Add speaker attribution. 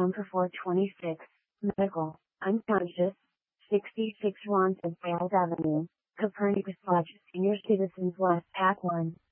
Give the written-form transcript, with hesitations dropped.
Speaker 1: for 426, medical, unconscious, 66 Wanted Wales Avenue, Copernicus Lodge, Senior Citizens West Pack 1.